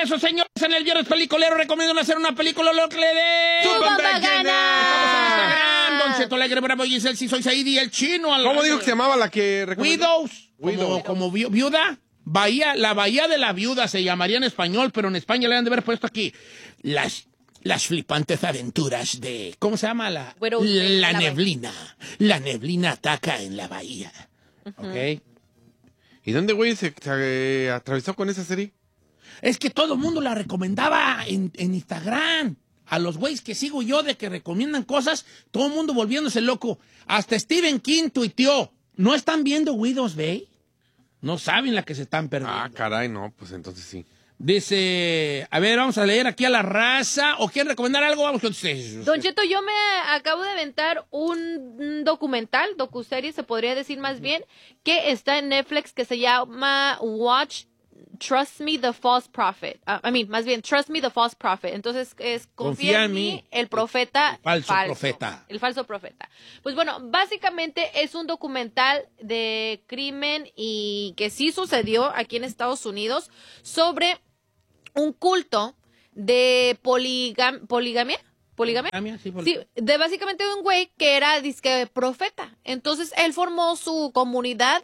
regreso, señores, en el Viernes Peliculero. Recomiendo hacer una película lo que le dé. ¡Tu bomba gana! Estamos en Instagram, Don Cheto Alegre, Bravo, Giselle, si soy Saidi, el chino. ¿Cómo dijo que se llamaba la que recomendó? Widows. Como viuda. La Bahía de la Viuda se llamaría en español, pero en España le han de haber puesto aquí las flipantes aventuras de... ¿Cómo se llama? La neblina. La neblina ataca en la bahía. ¿Ok? ¿Y dónde, güey, se atravesó con esa serie? Es que todo el mundo la recomendaba en Instagram. A los güeyes que sigo yo de que recomiendan cosas, todo el mundo volviéndose loco. Hasta Stephen King tuiteó. ¿No están viendo Widows Bay? No saben la que se están perdiendo. Ah, caray, no, pues entonces sí. Dice, a ver, vamos a leer aquí a la raza. ¿O quieren recomendar algo? Vamos con ustedes. Don Cheto, yo me acabo de aventar un documental, docuserie se podría decir más bien, que está en Netflix, que se llama Trust Me the False Prophet. Más bien, Trust Me the False Prophet. Entonces es confía en mí, el profeta falso profeta. El falso profeta. Pues bueno, básicamente es un documental de crimen y que sí sucedió aquí en Estados Unidos sobre un culto de poligamia. Sí, de básicamente un güey que era disque profeta. Entonces él formó su comunidad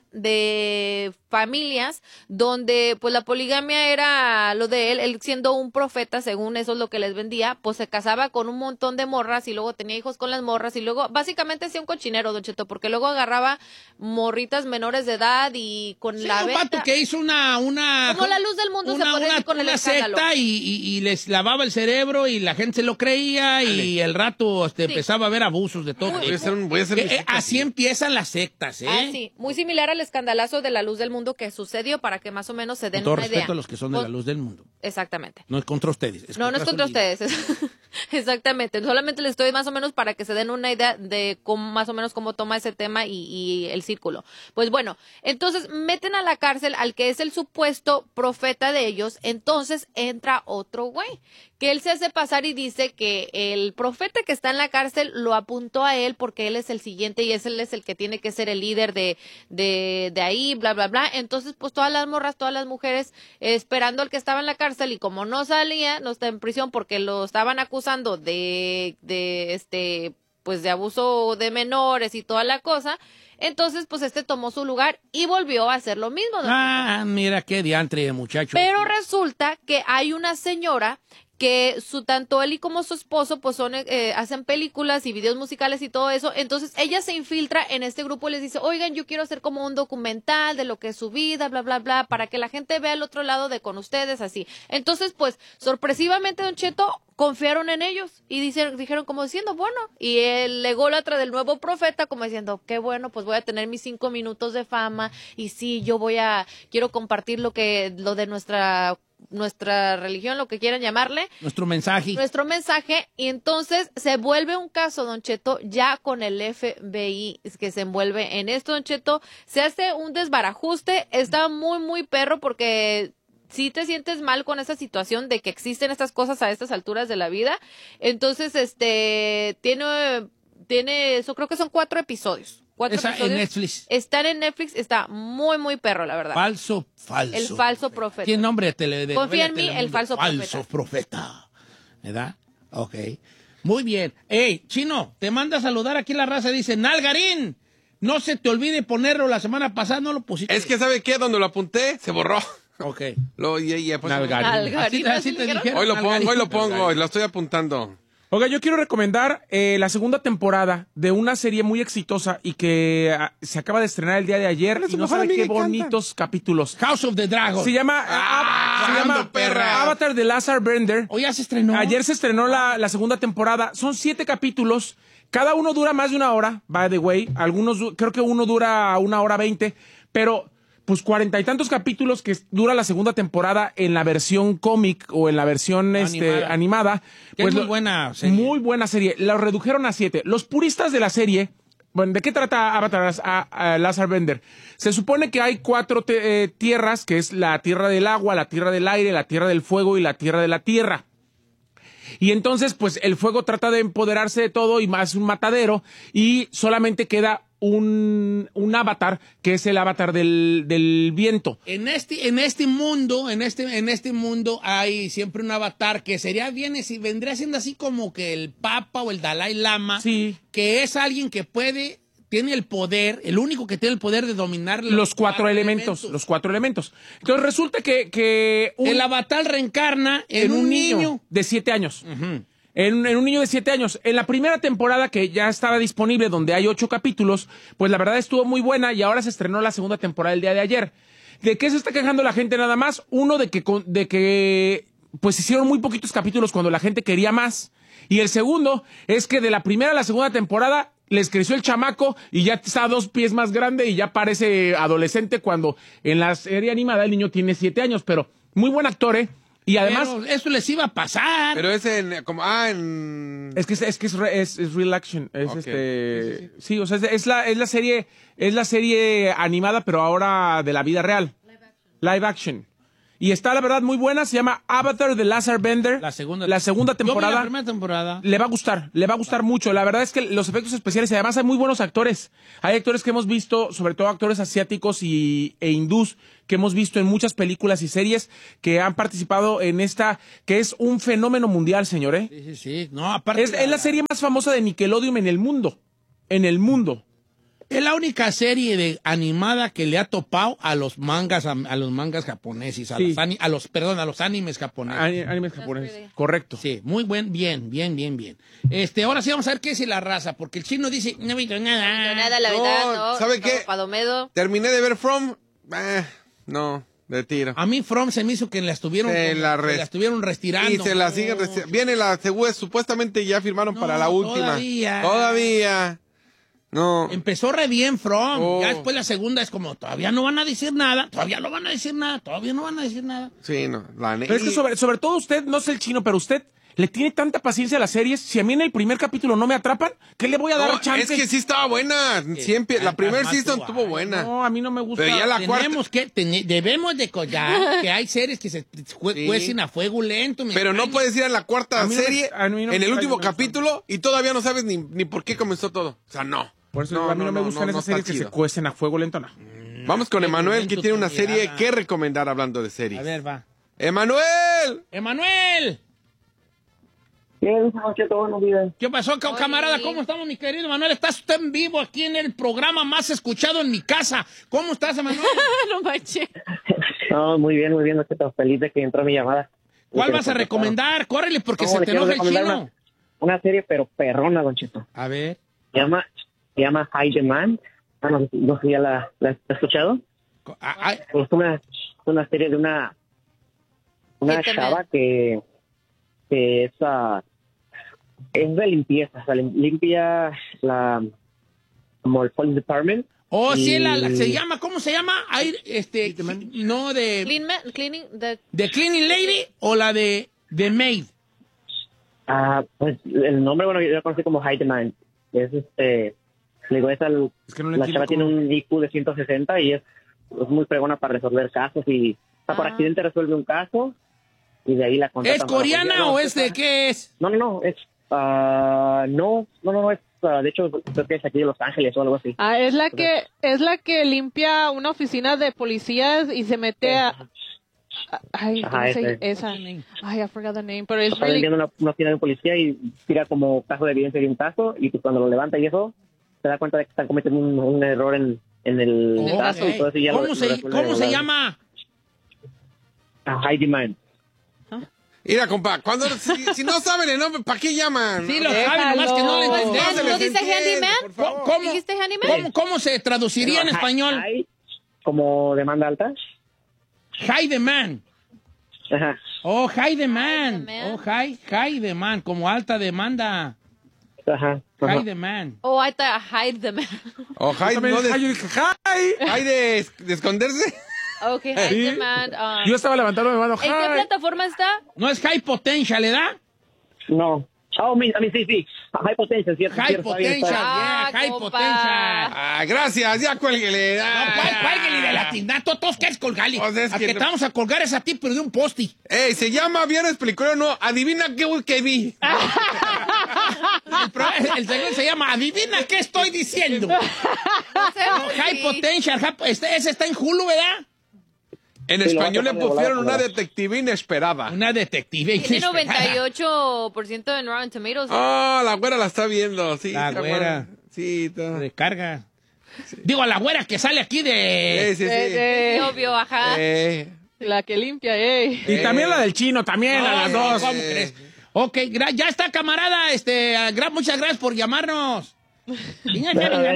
de familias donde pues la poligamia era lo de él siendo un profeta, según eso es lo que les vendía, pues se casaba con un montón de morras y luego tenía hijos con las morras y luego básicamente hacía un cochinero, Don Cheto, porque luego agarraba morritas menores de edad y con la venta. Pato que hizo una como la luz del mundo se puede decir con el escándalo. Secta y les lavaba el cerebro y la gente se lo creía y el rato empezaba a haber abusos de todo. Así empiezan las sectas, ¿eh? Ah, sí, muy similar al escandalazo de la luz del mundo que sucedió, para que más o menos se den una idea. Con todo respeto a los que son de la luz del mundo. Exactamente. No es contra ustedes. No es contra ustedes. Exactamente. Solamente les estoy más o menos para que se den una idea de cómo, más o menos cómo toma ese tema y el círculo. Pues bueno, entonces meten a la cárcel al que es el supuesto profeta de ellos. Entonces entra otro güey que él se hace pasar y dice que el profeta que está en la cárcel lo apuntó a él porque él es el siguiente y él es el que tiene que ser el líder de ahí, bla, bla, bla. Entonces, pues todas las morras, todas las mujeres esperando al que estaba en la cárcel y como no salía, no está en prisión porque lo estaban acusando de abuso de menores y toda la cosa. Entonces, pues tomó su lugar y volvió a hacer lo mismo. Mira qué diantre, muchacho. Pero resulta que hay una señora que tanto él y como su esposo pues hacen películas y videos musicales y todo eso. Entonces ella se infiltra en este grupo y les dice, oigan, yo quiero hacer como un documental de lo que es su vida, bla, bla, bla, para que la gente vea el otro lado de con ustedes, así. Entonces, pues, sorpresivamente, Don Cheto, confiaron en ellos y dijeron como diciendo, bueno, y el ególatra del nuevo profeta como diciendo, qué bueno, pues voy a tener mis 5 minutos de fama y sí, quiero compartir lo de nuestra religión, lo que quieran llamarle. Nuestro mensaje. Y entonces se vuelve un caso, Don Cheto, ya con el FBI que se envuelve en esto, Don Cheto. Se hace un desbarajuste, está muy, muy perro porque si te sientes mal con esa situación de que existen estas cosas a estas alturas de la vida. Entonces, tiene eso, creo que son 4 episodios. En Netflix. Están en Netflix, está muy, muy perro, la verdad. Falso. El falso profeta. ¿Qué nombre Confía en mí, el falso profeta. Falso profeta. ¿Verdad? Ok. Muy bien. Hey, Chino, te manda a saludar aquí la raza. Dice, Nalgarín, no se te olvide ponerlo. La semana pasada no lo pusiste. Es que, ¿sabe qué? Donde lo apunté, se borró. Ok. Nalgarín. Así te dijeron. Hoy lo pongo, lo estoy apuntando. Oiga, yo quiero recomendar la segunda temporada de una serie muy exitosa y que se acaba de estrenar el día de ayer y no sabe qué bonitos capítulos. House of the Dragon. Se llama Avatar de Lazar Bender. Hoy ya se estrenó. Ayer se estrenó la segunda temporada. Son 7 capítulos. Cada uno dura más de 1 hora, by the way. Creo que uno dura 1 hora 20, pero pues 40 y tantos capítulos que dura la segunda temporada en la versión cómic o en la versión animada. Pues es muy buena serie. Muy buena serie. La redujeron a 7. Los puristas de la serie, bueno, ¿de qué trata Avatar a Lazar Bender? Se supone que hay 4 tierras, que es la tierra del agua, la tierra del aire, la tierra del fuego y la tierra de la tierra. Y entonces, pues, el fuego trata de empoderarse de todo y más un matadero y solamente queda un avatar, que es el avatar del viento. En este mundo hay siempre un avatar que vendría siendo así como que el Papa o el Dalai Lama, Sí. que es alguien que tiene el poder, el único que tiene el poder de dominar Los cuatro elementos. Entonces resulta que el avatar reencarna en un niño de 7 años. Ujú. En un niño de 7 años. En la primera temporada, que ya estaba disponible, donde hay 8 capítulos, pues la verdad estuvo muy buena y ahora se estrenó la segunda temporada el día de ayer. ¿De qué se está quejando la gente nada más? Uno, de que pues hicieron muy poquitos capítulos cuando la gente quería más. Y el segundo es que de la primera a la segunda temporada les creció el chamaco y ya está 2 pies más grande y ya parece adolescente, cuando en la serie animada el niño tiene 7 años. Pero muy buen actor, ¿eh? Y además... Pero eso les iba a pasar. Pero es en... Es que es real action. Es Okay. Sí, o sea, es la serie animada, pero ahora de la vida real. Live action. Y está, la verdad, muy buena. Se llama Avatar The Last Airbender. La segunda temporada. Yo vi la primera temporada. Le va a gustar mucho. La verdad es que los efectos especiales, y además hay muy buenos actores. Hay actores que hemos visto, sobre todo actores asiáticos e hindús, que hemos visto en muchas películas y series, que han participado en esta, que es un fenómeno mundial, señor, ¿eh? Sí. No, aparte... Es la serie más famosa de Nickelodeon en el mundo. En el mundo. Es la única serie animada que le ha topado a los mangas japoneses, a los animes japoneses. Animes japoneses. Correcto. Sí, muy bien. Ahora sí vamos a ver qué es la raza, porque el chino dice, no he visto nada. No, nada, la verdad, no. ¿Sabe qué? Padomedo. Terminé de ver From. No, de tiro. A mí From se me hizo que la estuvieron restirando. Y se la siguen restirando. Viene la segunda, supuestamente ya firmaron para la última. Todavía. No. Empezó re bien From. Ya después la segunda es como, todavía no van a decir nada. Todavía no van a decir nada. Sí, no. Pero es que sobre todo usted, no sé el chino, pero usted le tiene tanta paciencia a las series. Si a mí en el primer capítulo no me atrapan, ¿qué le voy a dar chance? Es que sí estaba buena. Siempre, la primera season estuvo buena. No, a mí no me gusta. Pero ya la cuarta. Debemos de collar que hay series que se cuecen a fuego lento. Pero no puedes ir a la cuarta serie en el último capítulo y todavía no sabes ni por qué comenzó todo. O sea, no. Por eso a mí no me gustan esas series que se cuecen a fuego lento, no. Vamos con Emanuel, que tiene una serie que recomendar hablando de series. A ver, va. ¡Emanuel! ¿Qué pasó, camarada? ¿Cómo estamos, mi querido Emanuel? Estás usted en vivo aquí en el programa más escuchado en mi casa. ¿Cómo estás, Emanuel? No manches. No, muy bien, estoy feliz de que entró mi llamada. ¿Cuál vas a recomendar? Córrele, porque se te enoja el chino. Una serie, pero perrona, Don Cheto. A ver. Se llama High Demand. No sé si ya la has escuchado. Es una serie de una chava que es de limpieza. O sea, limpia como el police department. Oh, sí, se llama, ¿cómo se llama? No, de... Cleaning, ¿De Cleaning Lady o la de Maid? Pues el nombre, bueno, yo la conocí como High Demand. Es digo, la chava tiene un IQ de 160 y es muy fregona para resolver casos y por accidente resuelve un caso y de ahí la contratan. ¿Es coreana o es de qué es? No, es de hecho creo que es aquí de Los Ángeles o algo así. Es la que limpia una oficina de policías y se mete a... Ay, esa. Ay, I forgot the name, pero es está limpiando una oficina de policía y tira como caso de evidencia de un caso y pues cuando lo levanta y eso se da cuenta de que están cometiendo un error en el caso. Y todo eso ya ¿Cómo se llama? High Demand. Mira, compa, si no saben el nombre, ¿para qué llaman? Sí, lo saben, nomás que no le entendemos. ¿No dice Handyman? ¿Dijiste Handyman? ¿Cómo se traduciría en español? Como demanda alta. High Demand. Ajá. Oh, High Demand. Oh, high Demand, como alta demanda. Ajá. High Demand. Oh, I thought hide the man. O high, no de esconderse. Ok, hide the man. Yo estaba levantando mi mano. ¿En qué plataforma está? ¿No es High Potential, ¿verdad? No. Sí. High Potential, ¿cierto? High Potential, High Potential. Gracias, ya cuélguele. Cuélguele de la tienda. Todos quieres colgarle. Pues que te vamos a colgar es a ti, pero de un posti. Se llama Viernes Peliculero, no. Adivina qué vi. El segmento se llama Adivina qué estoy diciendo. High Potential. Ese está en Hulu, ¿verdad? En español le pusieron una detective inesperada. Una detective inesperada. Tiene 98% en Rotten Tomatoes. Oh, la güera la está viendo. Sí, la güera. Sí, todo. Recarga. Sí. Digo, a la güera que sale aquí de... Sí. Obvio, ajá. La que limpia, Y también la del chino, también, a las dos. ¿Cómo crees? Ok, ya está, camarada. Muchas gracias por llamarnos. No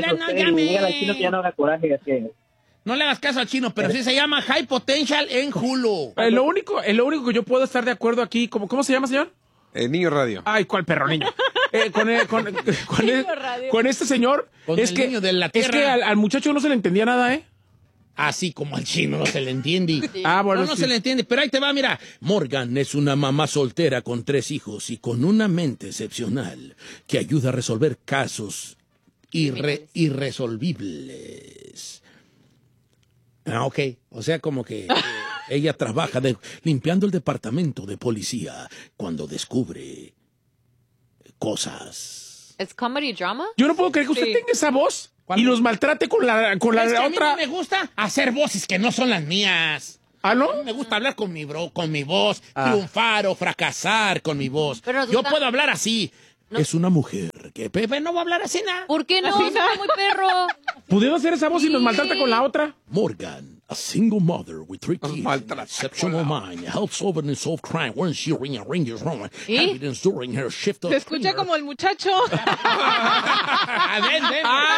le hagas caso al chino, pero sí se llama High Potential en Hulu. Lo único que yo puedo estar de acuerdo aquí, ¿cómo se llama, señor? Niño Radio. Ay, ¿cuál perro niño? Con este señor, con es el que niño de la tierra. Es que al muchacho no se le entendía nada, ¿eh? Así como al chino no se le entiende. Sí. Bueno, no se le entiende, pero ahí te va, mira. Morgan es una mamá soltera con 3 hijos y con una mente excepcional que ayuda a resolver casos irresolvibles. Ok. O sea, como que ella trabaja limpiando el departamento de policía cuando descubre cosas. ¿Es comedy drama? Yo no puedo creer que usted tenga esa voz y los maltrate con la otra. A mí no me gusta hacer voces que no son las mías. ¿Ah, no? A mí me gusta hablar con mi voz, triunfar o fracasar con mi voz. Yo puedo hablar así. No. Es una mujer que Pepe no va a hablar así nada. ¿Por qué no? Es muy perro. ¿Pudiendo hacer esa voz y nos maltrata con la otra? Morgan, a single mother with 3 kids, an exceptional mind, helps solve and solve crime when she rearranges wrong evidence during her shift of Se escucha como el muchacho. Ven.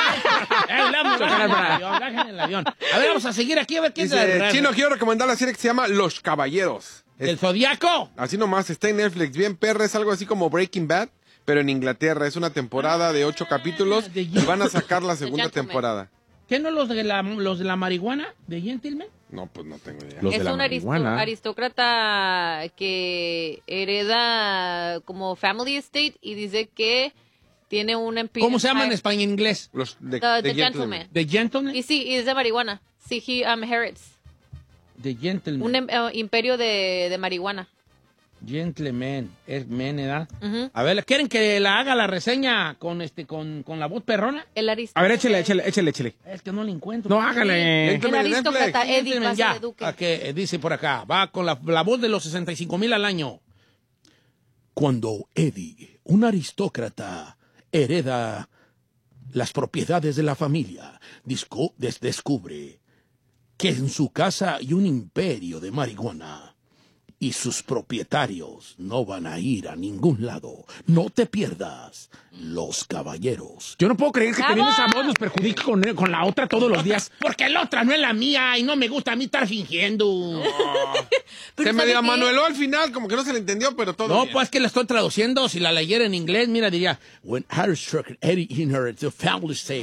Bajen el avión. A ver, vamos a seguir aquí a ver quién es. Chino, quiero recomendar la serie que se llama Los Caballeros. ¿El Zodiaco? Así nomás, está en Netflix. Bien perra, es algo así como Breaking Bad, pero en Inglaterra. Es una temporada de 8 capítulos y van a sacar la segunda temporada. ¿Qué no los de la marihuana de Gentleman? No, pues no tengo idea. Es un aristócrata que hereda como family estate y dice que tiene un imperio. ¿Cómo se llama en español y en inglés? The Gentleman. ¿The Gentleman? Y sí, es de marihuana. Sí, he inherits. The Gentleman. Un imperio de marihuana. Gentleman, es men, ¿verdad? A ver, ¿quieren que la haga la reseña con la voz perrona? El aristócrata. A ver, échale. Es que no la encuentro. No, hágale. El aristócrata Eddie pasa de Duque. Dice por acá, va con la voz de los 65,000 al año. Cuando Eddie, un aristócrata, hereda las propiedades de la familia, descubre que en su casa hay un imperio de marihuana. Y sus propietarios no van a ir a ningún lado. No te pierdas Los Caballeros. Yo no puedo creer que teniendo esa voz nos perjudique con la otra todos los días. Porque la otra no es la mía y no me gusta a mí estar fingiendo. Se medio amanueló al final, como que no se le entendió, pero todo bien. Pues que la estoy traduciendo. Si la leyera en inglés, mira, diría, when Harry struck Eddie inherited the family sale,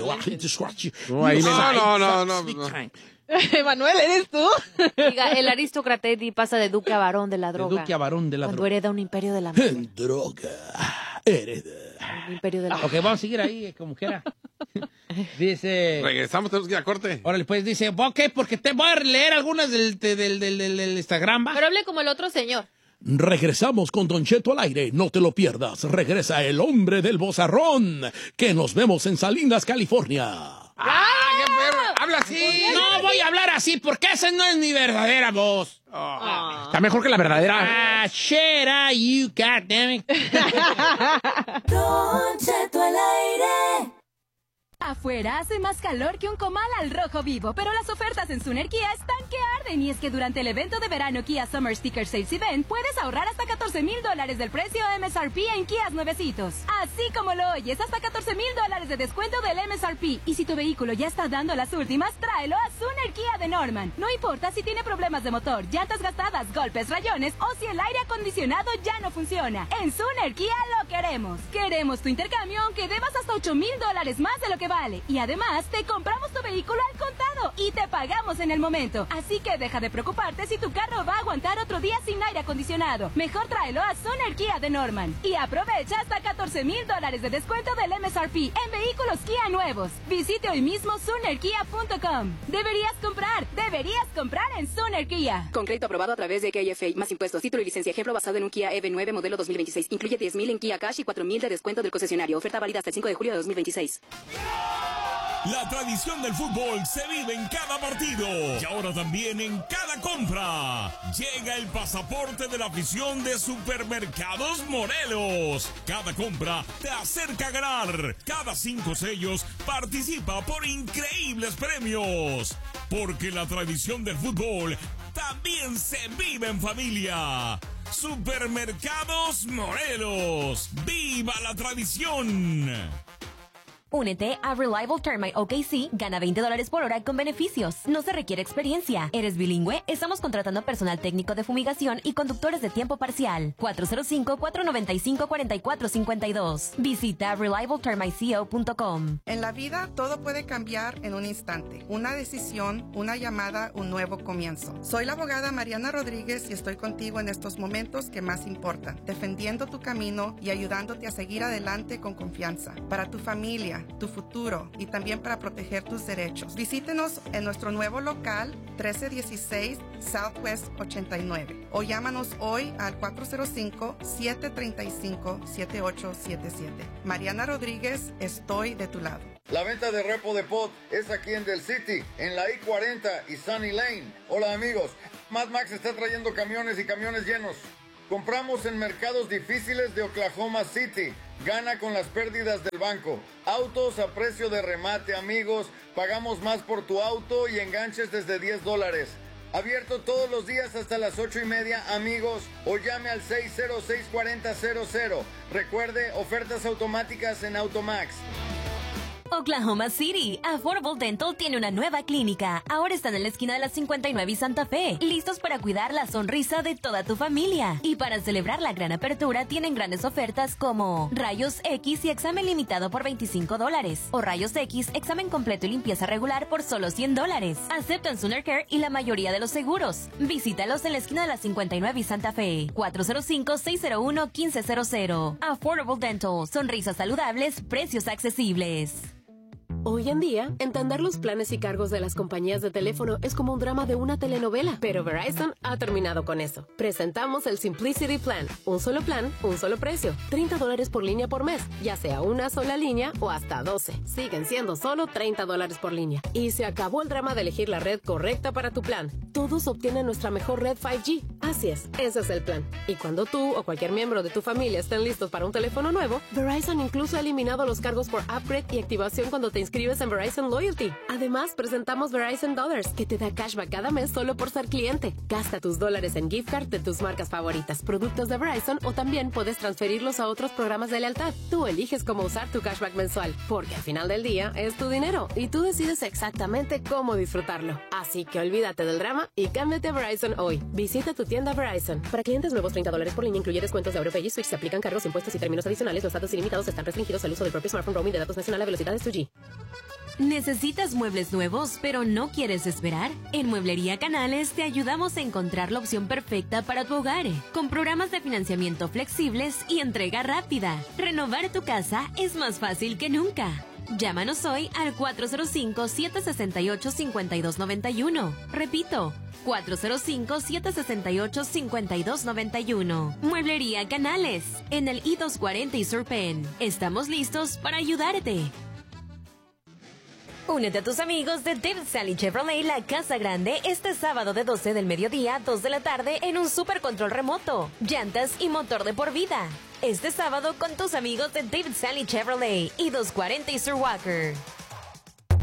No. Manuel, ¿eres tú? Diga, el aristócrata Eddie pasa de duque a varón de la droga. Duque a varón de la droga. Cuando hereda un imperio de la droga. Hereda. Un imperio de la droga. Ok, vamos a seguir ahí, como quiera. Dice... Regresamos, tenemos que ir a corte. Órale, pues dice, ok, porque te voy a leer algunas del Instagram. Pero hable como el otro señor. Regresamos con Don Cheto al aire, no te lo pierdas. Regresa el hombre del vozarrón, que nos vemos en Salinas, California. ¡Qué perro! ¡Habla así! No voy a hablar así porque esa no es mi verdadera voz. Está mejor que la verdadera. Shit, you goddammit. Don Cheto al aire. Afuera hace más calor que un comal al rojo vivo, pero las ofertas en Suner Kia están que arden, y es que durante el evento de verano Kia Summer Sticker Sales Event puedes ahorrar hasta $14,000 del precio MSRP en Kias nuevecitos. Así como lo oyes, hasta $14,000 de descuento del MSRP. Y si tu vehículo ya está dando las últimas, tráelo a Suner Kia de Norman. No importa si tiene problemas de motor, llantas gastadas, golpes, rayones o si el aire acondicionado ya no funciona. En Suner Kia lo queremos. Queremos tu intercambio aunque debas hasta $8,000 más de lo que vale. Y además, te compramos tu vehículo al contado. pago y te pagamos en el momento. Así que deja de preocuparte si tu carro va a aguantar otro día sin aire acondicionado. Mejor tráelo a Soner Kia de Norman y aprovecha hasta $14,000 de descuento del MSRP en vehículos Kia nuevos. Visite hoy mismo sonerkia.com. Deberías comprar en Soner Kia. Con crédito aprobado a través de KFA, más impuestos, título y licencia. Ejemplo basado en un Kia EV9 modelo 2026. Incluye $10,000 en Kia Cash y $4,000 de descuento del concesionario. Oferta válida hasta el 5 de julio de 2026. La tradición del fútbol se vive en cada partido y ahora también en cada compra. Llega el pasaporte de la afición de Supermercados Morelos. Cada compra te acerca a ganar. Cada 5 sellos participa por increíbles premios. Porque la tradición del fútbol también se vive en familia. Supermercados Morelos. ¡Viva la tradición! Únete a Reliable Termite OKC, gana $20 por hora con beneficios. No se requiere experiencia. ¿Eres bilingüe? Estamos contratando personal técnico de fumigación y conductores de tiempo parcial. 405-495-4452. Visita ReliableTermiteCO.com. En la vida todo puede cambiar en un instante. Una decisión, una llamada, un nuevo comienzo. Soy la abogada Mariana Rodríguez y estoy contigo en estos momentos que más importan, defendiendo tu camino y ayudándote a seguir adelante con confianza. Para tu familia, tu futuro y también para proteger tus derechos. Visítenos en nuestro nuevo local 1316 Southwest 89 o llámanos hoy al 405-735-7877. Mariana Rodríguez, estoy de tu lado. La venta de repo de pot es aquí en Del City, en la I-40 y Sunny Lane. Hola amigos, Mad Max está trayendo camiones y camiones llenos. Compramos en mercados difíciles de Oklahoma City. Gana con las pérdidas del banco. Autos a precio de remate, amigos. Pagamos más por tu auto y enganches desde $10. Abierto todos los días hasta las 8:30, amigos. O llame al 606-4000. Recuerde, ofertas automáticas en Automax. Oklahoma City, Affordable Dental tiene una nueva clínica. Ahora están en la esquina de la 59 y Santa Fe, listos para cuidar la sonrisa de toda tu familia. Y para celebrar la gran apertura, tienen grandes ofertas como rayos X y examen limitado por $25, o rayos X, examen completo y limpieza regular por solo $100. Aceptan Sooner Care y la mayoría de los seguros. Visítalos en la esquina de la 59 y Santa Fe, 405-601-1500. Affordable Dental, sonrisas saludables, precios accesibles. Hoy en día, entender los planes y cargos de las compañías de teléfono es como un drama de una telenovela, pero Verizon ha terminado con eso. Presentamos el Simplicity Plan, un solo plan, un solo precio, $30 por línea por mes, ya sea una sola línea o hasta 12. Siguen siendo solo $30 por línea. Y se acabó el drama de elegir la red correcta para tu plan. Todos obtienen nuestra mejor red 5G. Así es, ese es el plan. Y cuando tú o cualquier miembro de tu familia estén listos para un teléfono nuevo, Verizon incluso ha eliminado los cargos por upgrade y activación cuando te inscribes en Verizon Loyalty. Además, presentamos Verizon Dollars, que te da cashback cada mes solo por ser cliente. Gasta tus dólares en gift card de tus marcas favoritas, productos de Verizon, o también puedes transferirlos a otros programas de lealtad. Tú eliges cómo usar tu cashback mensual, porque al final del día es tu dinero y tú decides exactamente cómo disfrutarlo. Así que olvídate del drama y cámbiate a Verizon hoy. Visita tu tienda Verizon. Para clientes nuevos, $30 por línea, incluye descuentos de AuroPay y Switch. Se aplican cargos, impuestos y términos adicionales. Los datos ilimitados están restringidos al uso del propio smartphone. Roaming de datos nacional a velocidades 2G. ¿Necesitas muebles nuevos, pero no quieres esperar? En Mueblería Canales te ayudamos a encontrar la opción perfecta para tu hogar, con programas de financiamiento flexibles y entrega rápida. Renovar tu casa es más fácil que nunca. Llámanos hoy al 405-768-5291. Repito, 405-768-5291. Mueblería Canales, en el I-240 y Sur Penn. Estamos listos para ayudarte. Únete a tus amigos de David Sally Chevrolet La Casa Grande este sábado de 12 del mediodía a 2 de la tarde en un super control remoto, llantas y motor de por vida. Este sábado con tus amigos de David Sally Chevrolet y 240 y Sir Walker.